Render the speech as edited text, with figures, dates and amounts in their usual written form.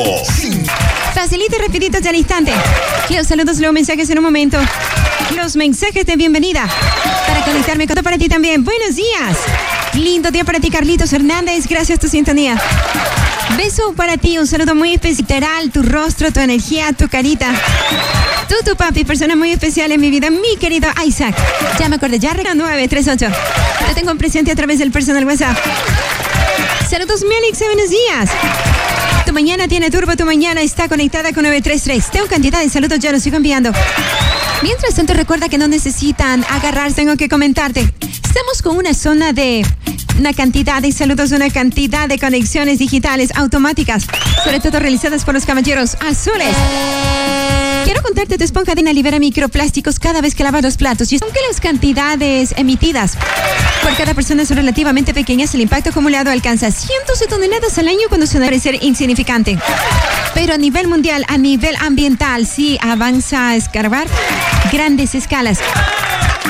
Facilito y rapidito ya al instante. Los saludos, los mensajes en un momento. Los mensajes de bienvenida. Para conectarme con todo para ti también. Buenos días. Lindo día para ti, Carlitos Hernández. Gracias a tu sintonía. Beso para ti, un saludo muy especial. Tu rostro, tu energía, tu carita. Tu papi, persona muy especial en mi vida, mi querido Isaac. Ya me acordé, ya regalo 938. Te tengo un presente a través del personal WhatsApp. Saludos, Melix, buenos días. Tu mañana tiene turbo, tu mañana está conectada con 933. Tengo cantidad de saludos, ya los sigo enviando. Mientras tanto, recuerda que no necesitan agarrarse, tengo que comentarte. Estamos con una zona de una cantidad de saludos, una cantidad de conexiones digitales automáticas, sobre todo realizadas por los caballeros azules. Quiero contarte, tu esponja Dina libera microplásticos cada vez que lavas los platos. Y aunque las cantidades emitidas por cada persona son relativamente pequeñas, el impacto acumulado alcanza cientos de toneladas al año cuando suele parecer insignificante. Pero a nivel mundial, a nivel ambiental, sí avanza a escarbar grandes escalas.